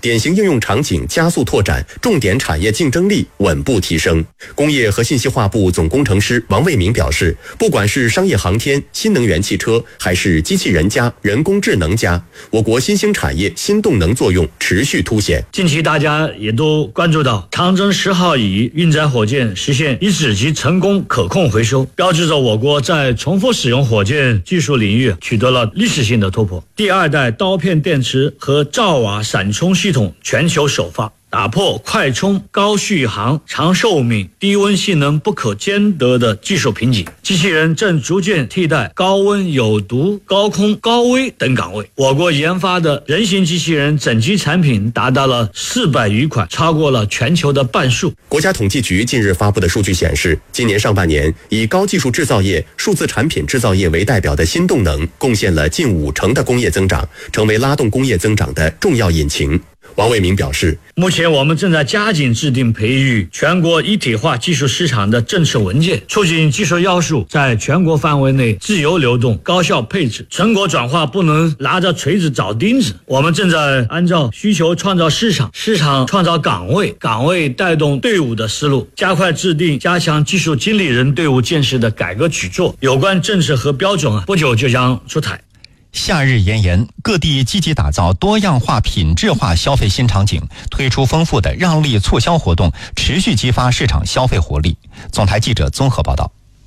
典型应用场景加速拓展，重点产业竞争力稳步提升。工业和信息化部总工程师王卫明表示，不管是商业航天、新能源汽车，还是机器人加、人工智能加，我国新兴产业新动能作用持续凸显。 近期大家也都关注到长征10号乙运载火箭实现一指级成功可控回收，标志着我国在重复使用火箭技术领域取得了历史性的突破。第2代刀片电池和兆瓦闪充系统全球首发，打破快充、高续航、长寿命、低温性能不可兼得的技术瓶颈。机器人正逐渐替代高温、有毒、高空、高危等岗位。我国研发的人形机器人整机产品达到了400余款，超过了全球的半数。 国家统计局近日发布的数据显示，今年上半年以高技术制造业、数字产品制造业为代表的新动能贡献了近50%的工业增长，成为拉动工业增长的重要引擎。王卫明表示， 目前我们正在加紧制定培育全国一体化技术市场的政策文件，促进技术要素在全国范围内自由流动、高效配置，成果转化不能拿着锤子找钉子。我们正在按照需求创造市场，市场创造岗位，岗位带动队伍的思路，加快制定加强技术经理人队伍建设的改革举措。有关政策和标准不久就将出台。 夏日炎炎，各地积极打造多样化、品质化消费新场景，推出丰富的让利促销活动，持续激发市场消费活力。总台记者综合报道。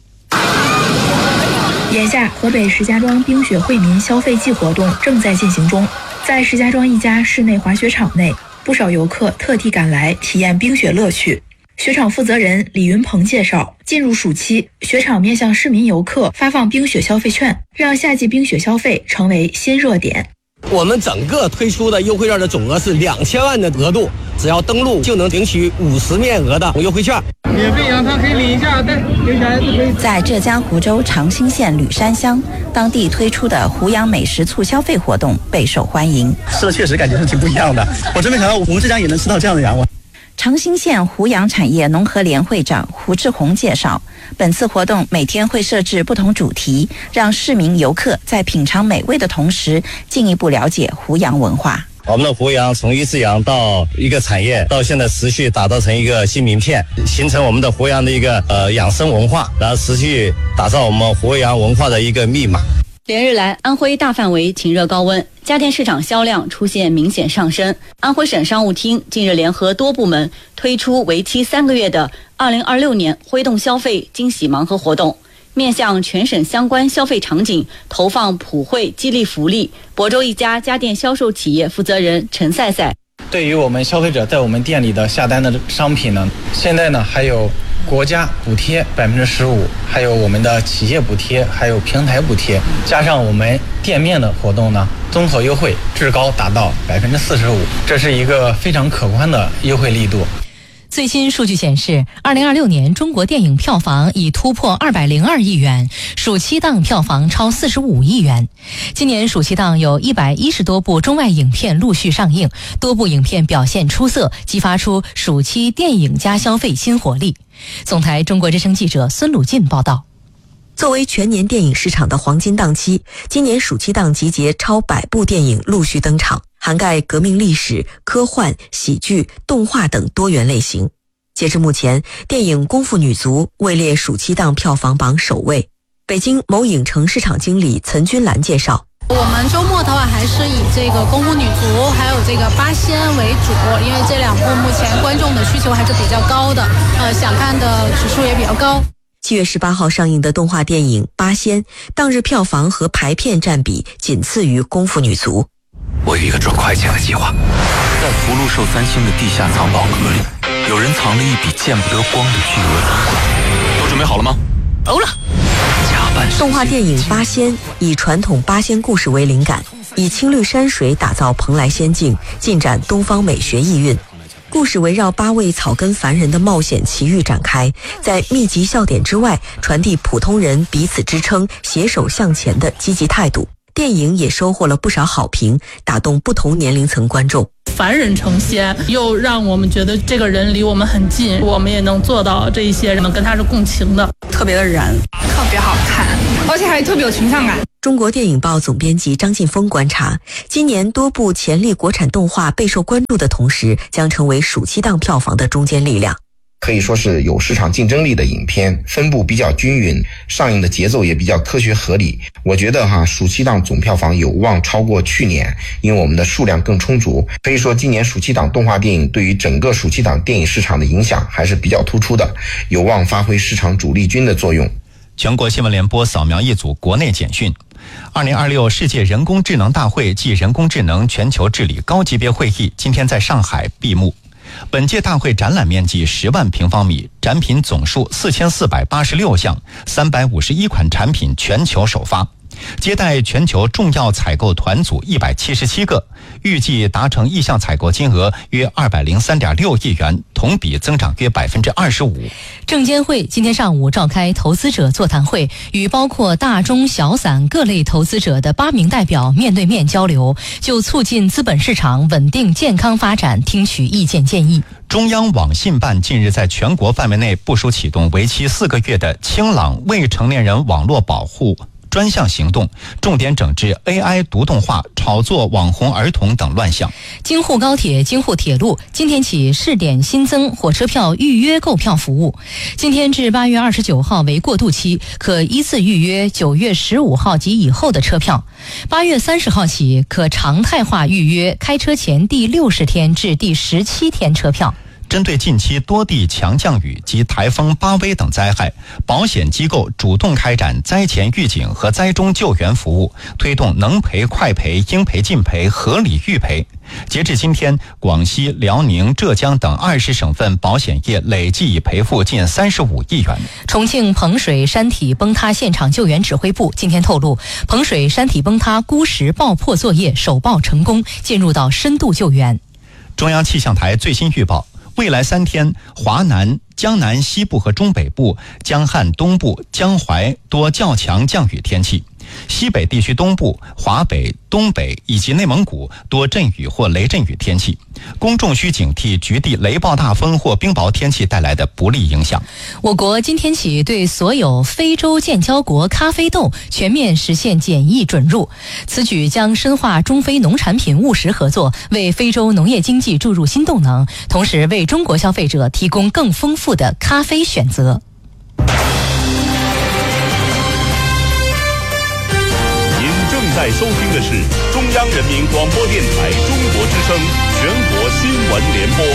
眼下，河北石家庄冰雪惠民消费季活动正在进行中。在石家庄一家室内滑雪场内，不少游客特地赶来体验冰雪乐趣。雪场负责人李云鹏介绍，进入暑期，雪场面向市民游客发放冰雪消费券，让夏季冰雪消费成为新热点。 我们整个推出的优惠券的总额是2000万的额度，只要登录就能领取50面额的优惠券。 免费羊汤可以领一下，对，领小孩子可以。 在浙江湖州长兴县吕山乡，当地推出的湖阳美食促消费活动备受欢迎。 吃的确实感觉是挺不一样的，我真没想到我们浙江也能吃到这样的羊。 长兴县湖阳产业农合联会长胡志红介绍，本次活动每天会设置不同主题，让市民游客在品尝美味的同时，进一步了解湖阳文化。 我们的湖阳从一只羊到一个产业，到现在持续打造成一个新名片，形成我们的湖阳的一个养生文化，然后持续打造我们湖阳文化的一个密码。 连日来，安徽大范围晴热高温，家电市场销量出现明显上升。安徽省商务厅近日联合多部门推出为期3个月的2026年挥动消费惊喜盲盒活动，面向全省相关消费场景投放普惠激励福利。亳州一家家电销售企业负责人陈赛赛， 对于我们消费者在我们店里的下单的商品呢，现在呢还有国家补贴15%，还有我们的企业补贴，还有平台补贴，加上我们店面的活动呢，综合优惠至高达到45%，这是一个非常可观的优惠力度。 最新数据显示，2026年中国电影票房已突破202亿元，暑期档票房超45亿元。今年暑期档有110多部中外影片陆续上映，多部影片表现出色，激发出暑期电影加消费新活力。总台中国之声记者孙鲁进报道。 作为全年电影市场的黄金档期，今年暑期档集结超100部电影陆续登场，涵盖革命历史、科幻、喜剧、动画等多元类型。截至目前，电影《功夫女足》位列暑期档票房榜首位。北京某影城市场经理岑君兰介绍， 我们周末的话还是以这个《功夫女足》还有这个《八仙》为主，因为这2部目前观众的需求还是比较高的，想看的指数也比较高。 7月18号上映的动画电影《八仙》当日票房和排片占比仅次于《功夫女足》。 我有一个赚快钱的计划，在福禄寿3星的地下藏宝阁里，有人藏了一笔见不得光的巨额赃款。都准备好了吗？ 欧了。动画电影《八仙》以传统八仙故事为灵感，以青绿山水打造蓬莱仙境，尽展东方美学意蕴。故事围绕8位草根凡人的冒险奇遇展开，在密集笑点之外，传递普通人彼此支撑、携手向前的积极态度。电影也收获了不少好评，打动不同年龄层观众。 凡人成仙，又让我们觉得这个人离我们很近，我们也能做到这一些人能跟他是共情的， 特别的燃， 特别好看。 而且还特别有群像感。 中国电影报总编辑张劲峰观察，今年多部潜力国产动画备受关注的同时，将成为暑期档票房的中坚力量。 可以说是有市场竞争力的影片，分布比较均匀，上映的节奏也比较科学合理。我觉得暑期档总票房有望超过去年，因为我们的数量更充足。可以说今年暑期档动画电影对于整个暑期档电影市场的影响还是比较突出的，有望发挥市场主力军的作用。 全国新闻联播扫描一组国内简讯。2026世界人工智能大会暨人工智能全球治理高级别会议今天在上海闭幕。本届大会展览面积10万平方米，展品总数4486项，351款产品全球首发，接待全球重要采购团组177个，预计达成意向采购金额约203.6亿元，同比增长约25%。 证监会今天上午召开投资者座谈会，与包括大中小散各类投资者的8名代表面对面交流，就促进资本市场稳定健康发展听取意见建议。 中央网信办近日在全国范围内部署启动为期4个月的清朗未成年人网络保护专项行动，重点整治 AI 毒动画、炒作网红儿童等乱象。 京沪高铁、京沪铁路今天起试点新增火车票预约购票服务，今天至8月29号为过渡期，可依次预约9月15号及以后的车票。8月30号起可常态化预约开车前第60天至第17天车票。 针对近期多地强降雨及台风巴威等灾害，保险机构主动开展灾前预警和灾中救援服务，推动能赔快赔、应赔尽赔、合理预赔。截至今天，广西、辽宁、浙江等20省份保险业累计已赔付近35亿元。 重庆彭水山体崩塌现场救援指挥部今天透露，彭水山体崩塌估石爆破作业首爆成功，进入到深度救援。 中央气象台最新预报，未来3天，华南、江南西部和中北部、江汉东部、江淮多较强降雨天气，西北地区东部、华北、东北以及内蒙古多阵雨或雷阵雨天气，公众需警惕局地雷暴大风或冰雹天气带来的不利影响。 我国今天起对所有非洲建交国咖啡豆全面实现检疫准入，此举将深化中非农产品务实合作，为非洲农业经济注入新动能，同时为中国消费者提供更丰富的咖啡选择。 在收听的是中央人民广播电台中国之声全国新闻联播。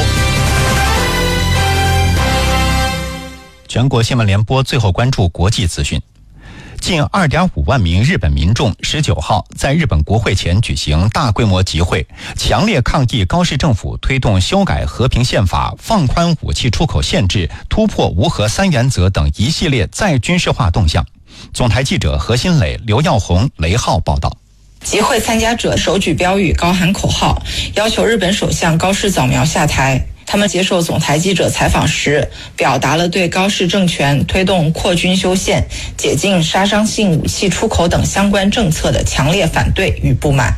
全国新闻联播最后关注国际资讯。近2.5万名日本民众19号在日本国会前举行大规模集会，强烈抗议高市政府推动修改和平宪法、放宽武器出口限制、突破无核3原则等一系列再军事化动向。总台记者何新磊、刘耀红、雷浩报道。 集会参加者手举标语，高喊口号，要求日本首相高市早苗下台。他们接受总台记者采访时，表达了对高市政权推动扩军修宪、解禁杀伤性武器出口等相关政策的强烈反对与不满。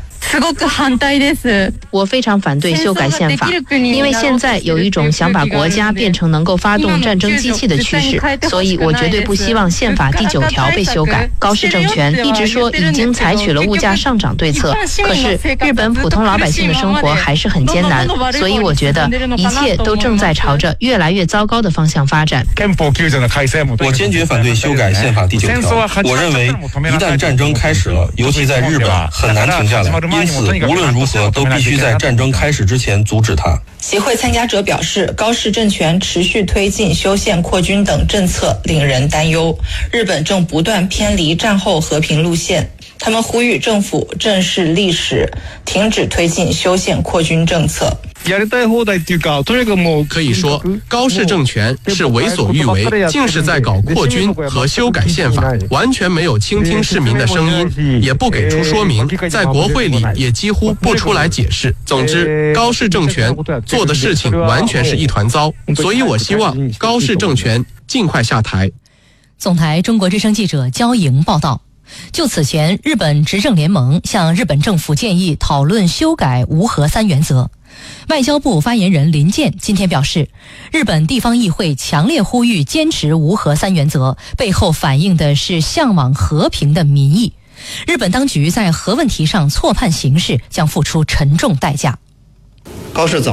我非常反对修改宪法，因为现在有一种想把国家变成能够发动战争机器的趋势，所以我绝对不希望宪法第9条被修改。高市政权一直说已经采取了物价上涨对策，可是日本普通老百姓的生活还是很艰难，所以我觉得一切都正在朝着越来越糟糕的方向发展。 我坚决反对修改宪法第9条。我认为一旦战争开始了，尤其在日本很难停下来，因此无论如何都必须在战争开始之前阻止它。 集会参加者表示，高市政权持续推进修宪扩军等政策令人担忧，日本正不断偏离战后和平路线。他们呼吁政府正视历史，停止推进修宪扩军政策。 可以说，高市政权是为所欲为，尽是在搞扩军和修改宪法，完全没有倾听市民的声音，也不给出说明，在国会里也几乎不出来解释。总之，高市政权做的事情完全是一团糟，所以我希望高市政权尽快下台。 总台中国之声记者焦莹报道。就此前，日本执政联盟向日本政府建议讨论修改无核3原则。 外交部发言人林健今天表示，日本地方议会强烈呼吁坚持无核三原则，背后反映的是向往和平的民意。日本当局在核问题上错判形势，将付出沉重代价。 高市早